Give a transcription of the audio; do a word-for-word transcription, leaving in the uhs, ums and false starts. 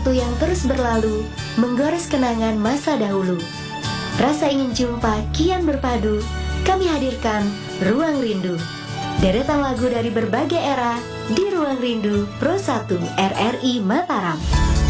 waktu yang terus berlalu, menggores kenangan masa dahulu. Rasa ingin jumpa kian berpadu, kami hadirkan Ruang Rindu. Deretan lagu dari berbagai era di Ruang Rindu Pro satu R R I Mataram.